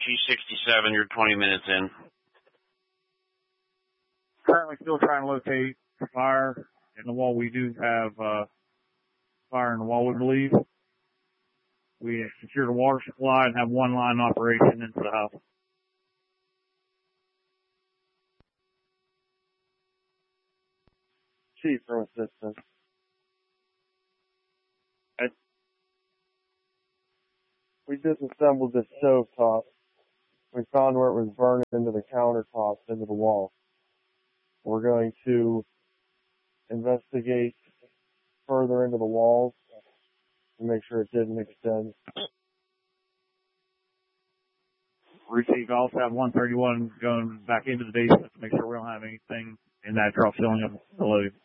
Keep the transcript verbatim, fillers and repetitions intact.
T sixty-seven, you're twenty minutes in. Currently still trying to locate fire in the wall. We do have uh, fire in the wall, we believe. We have secured a water supply and have one line operation into the house. Chief, for assistance. I, we disassembled this stove top. We found where it was burning into the countertops, into the wall. We're going to investigate further into the walls to make sure it didn't extend. Received. Also have one thirty-one going back into the basement to make sure we don't have anything in that drop ceiling below.